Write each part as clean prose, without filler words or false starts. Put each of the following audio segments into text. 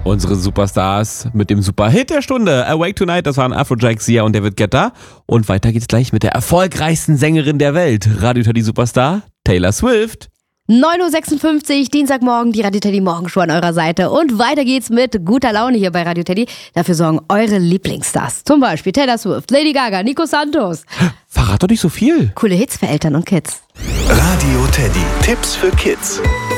Unsere Superstars mit dem Superhit der Stunde. Awake Tonight, das waren Afrojack, Sia und David Guetta. Und weiter geht's gleich mit der erfolgreichsten Sängerin der Welt. Radio Teddy Superstar, Taylor Swift. 9.56 Uhr, Dienstagmorgen, die Radio Teddy Morgenshow an eurer Seite. Und weiter geht's mit guter Laune hier bei Radio Teddy. Dafür sorgen eure Lieblingsstars. Zum Beispiel Taylor Swift, Lady Gaga, Nico Santos. Verrat doch nicht so viel. Coole Hits für Eltern und Kids. Radio Teddy, Tipps für Kids.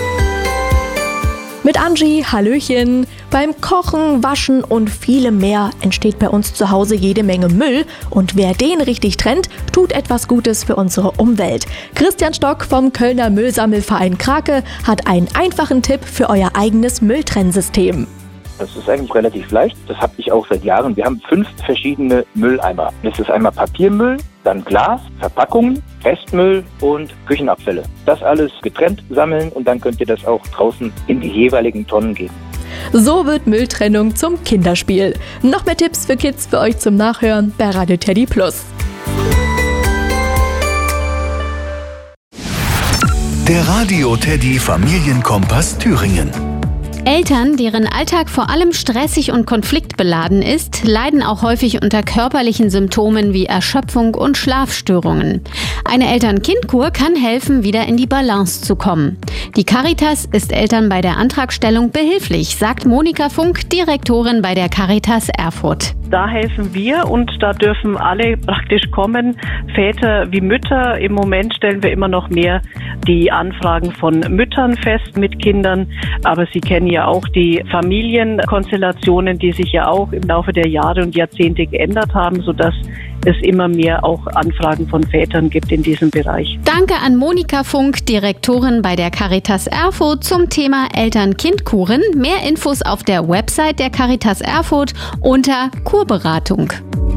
Mit Angie, Hallöchen. Beim Kochen, Waschen und vielem mehr entsteht bei uns zu Hause jede Menge Müll. Und wer den richtig trennt, tut etwas Gutes für unsere Umwelt. Christian Stock vom Kölner Müllsammelverein Krake hat einen einfachen Tipp für euer eigenes Mülltrennsystem. Das ist eigentlich relativ leicht. Das habe ich auch seit Jahren. Wir haben 5 verschiedene Mülleimer. Das ist einmal Papiermüll, dann Glas, Verpackungen, Restmüll und Küchenabfälle. Das alles getrennt sammeln und dann könnt ihr das auch draußen in die jeweiligen Tonnen geben. So wird Mülltrennung zum Kinderspiel. Noch mehr Tipps für Kids für euch zum Nachhören bei Radio Teddy Plus. Der Radio Teddy Familienkompass Thüringen. Eltern, deren Alltag vor allem stressig und konfliktbeladen ist, leiden auch häufig unter körperlichen Symptomen wie Erschöpfung und Schlafstörungen. Eine Eltern-Kind-Kur kann helfen, wieder in die Balance zu kommen. Die Caritas ist Eltern bei der Antragstellung behilflich, sagt Monika Funk, Direktorin bei der Caritas Erfurt. Da helfen wir und da dürfen alle praktisch kommen, Väter wie Mütter. Im Moment stellen wir immer noch mehr die Anfragen von Müttern fest mit Kindern, aber Sie kennen ja auch die Familienkonstellationen, die sich ja auch im Laufe der Jahre und Jahrzehnte geändert haben, sodass es immer mehr auch Anfragen von Vätern gibt in diesem Bereich. Danke an Monika Funk, Direktorin bei der Caritas Erfurt zum Thema Eltern-Kind-Kuren. Mehr Infos auf der Website der Caritas Erfurt unter Kurberatung.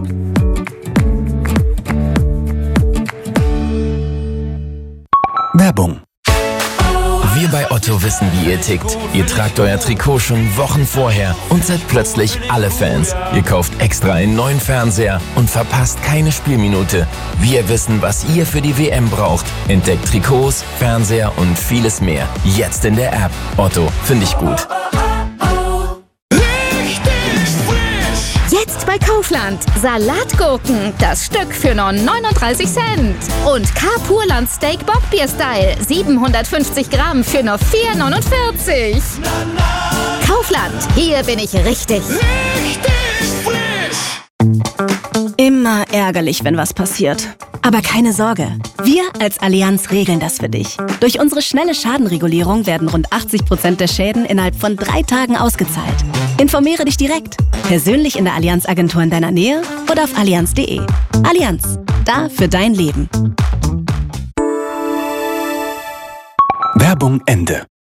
Werbung. Wir bei Otto wissen, wie ihr tickt. Ihr tragt euer Trikot schon Wochen vorher und seid plötzlich alle Fans. Ihr kauft extra einen neuen Fernseher und verpasst keine Spielminute. Wir wissen, was ihr für die WM braucht. Entdeckt Trikots, Fernseher und vieles mehr. Jetzt in der App. Otto, finde ich gut. Jetzt bei Kaufland. Salatgurken, das Stück für nur 39 Cent. Und K-Purland Steak Bockbier Style, 750 Gramm für nur 4,49. Kaufland, hier bin ich richtig. Immer ärgerlich, wenn was passiert. Aber keine Sorge, wir als Allianz regeln das für dich. Durch unsere schnelle Schadenregulierung werden rund 80% der Schäden innerhalb von 3 Tagen ausgezahlt. Informiere dich direkt, persönlich in der Allianz-Agentur in deiner Nähe oder auf allianz.de. Allianz, da für dein Leben. Werbung Ende.